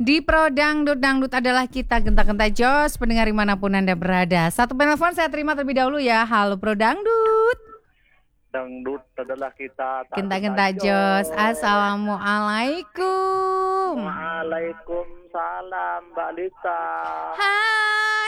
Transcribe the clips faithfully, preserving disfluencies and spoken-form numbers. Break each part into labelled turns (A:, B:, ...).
A: Di Pro Dangdut, Dangdut adalah kita, genta-genta jos, pendengar dimanapun Anda berada. Satu penelpon saya terima terlebih dahulu ya. Halo Pro Dangdut.
B: Dangdut adalah kita,
A: genta-genta jos. Assalamualaikum.
B: Waalaikumsalam Mbak Lita.
A: Hai.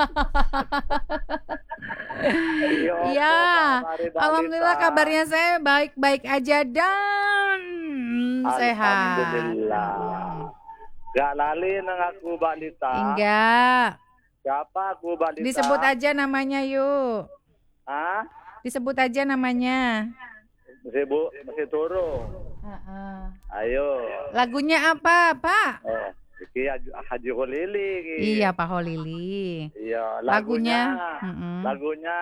A: Iya, alhamdulillah kabarnya saya baik-baik aja dan sehat.
B: Alhamdulillah. Gak lali nang aku Mbak Lita.
A: Enggak.
B: Siapa aku Mbak Lita?
A: Disebut aja namanya yuk.
B: Hah?
A: Disebut aja namanya.
B: Masih bu, masih turun.
A: Uh-uh.
B: Ayo.
A: Lagunya apa, Pak?
B: Oh, iki Haji Holili.
A: Iya, Pak Holili.
B: Iya,
A: lagunya.
B: Lagunya.
A: Uh-uh.
B: Lagunya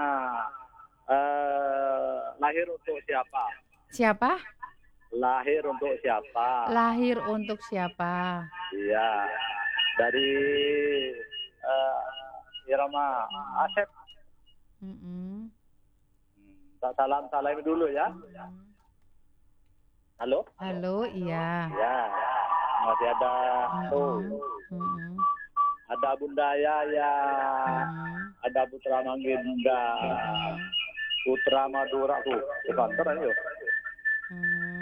B: uh, lahir untuk siapa?
A: Siapa?
B: Lahir untuk siapa?
A: Lahir untuk siapa?
B: Iya, dari uh, irama Asep.
A: Mm-mm.
B: Tak salam salam dulu ya. Halo?
A: Halo, iya.
B: Ya, masih ada tuh.
A: Mm-mm.
B: Ada Bunda Yaya,
A: Mm-mm.
B: ada Putra Mangginda,
A: Mm-mm.
B: Putra Madura tuh. Di kantor ayo.
A: Hmm.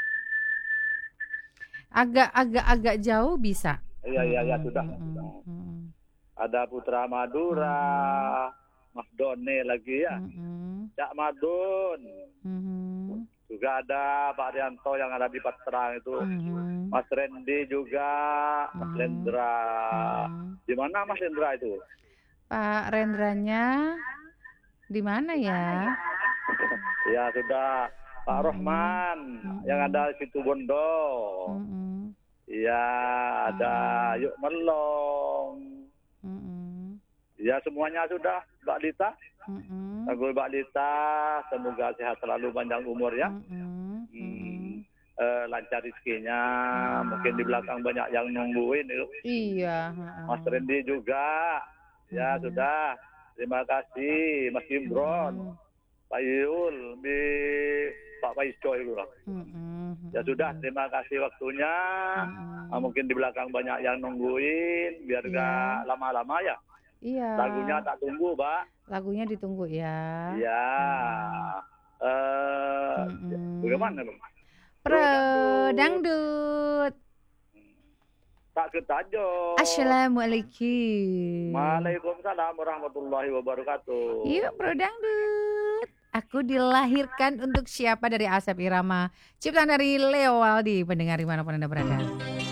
A: Agak-agak-agak jauh bisa.
B: Iya iya iya sudah.
A: Mm-mm. Mm-mm.
B: Ada Putra Madura, Mas Done lagi ya.
A: Mm-mm.
B: Cak Madun.
A: Mm-mm.
B: Juga ada Pak Rianto yang ada di Patrang itu.
A: Mm-mm.
B: Mas Randy juga, Mas
A: Mm-mm.
B: Lendra.
A: Mm-mm.
B: Di mana Mas Lendra itu?
A: Pak Rendranya di mana ya?
B: Ya sudah. Pak Rohman
A: Mm-mm.
B: yang ada di situ Bondo.
A: Mm-mm.
B: Iya, ada Yuk Melong.
A: Mm-mm.
B: Ya semuanya sudah, Mbak Lita.
A: Mm-mm.
B: Lagu Mbak Lita, semoga sehat selalu, panjang umur ya.
A: Mm-mm.
B: Hmm, eh, lancar rezekinya. Mungkin di belakang banyak yang nungguin itu.
A: Iya.
B: Mas Randy juga. Ya
A: Mm-mm.
B: sudah. Terima kasih Mas Imron,
A: Mm-mm.
B: Pak Yul, di Pak Paiso itu lah.
A: Mm-mm.
B: Ya sudah, terima kasih waktunya.
A: Mm-mm.
B: Ah, mungkin di belakang banyak yang nungguin, biar
A: Iya.
B: gak lama-lama ya.
A: Iya.
B: Lagunya tak tunggu, Mbak.
A: Lagunya ditunggu ya.
B: Iya. Eh,
A: Mm-mm.
B: bagaimana, Bang?
A: Pro Dangdut.
B: Tak ketajo.
A: Assalamualaikum.
B: Waalaikumsalam warahmatullahi wabarakatuh.
A: Yuk Pro Dangdut. Aku dilahirkan untuk siapa dari Asep Irama. Ciptaan dari Leo Waldi. Pendengar dimanapun Anda berada.